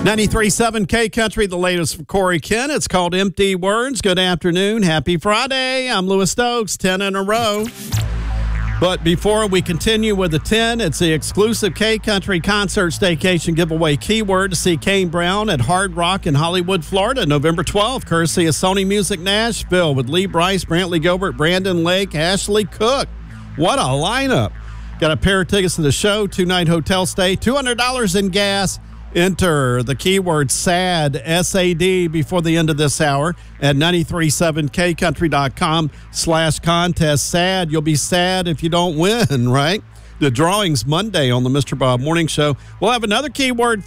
93.7 K Country, the latest from Corey Kent. It's called Empty Words. Good afternoon. Happy Friday. I'm Lewis Stokes, 10 in a row. But before we continue with the 10, it's the exclusive K Country Concert Staycation giveaway keyword to see Kane Brown at Hard Rock in Hollywood, Florida, November 12th, courtesy of Sony Music Nashville with Lee Brice, Brantley Gilbert, Brandon Lake, Ashley Cook. What a lineup. Got a pair of tickets to the show, 2-night hotel stay, $200 in gas. Enter the keyword SAD, S-A-D, before the end of this hour at 937kcountry.com/contest. SAD. You'll be sad if you don't win, right? The drawing's Monday on the Mr. Bob Morning Show. We'll have another keyword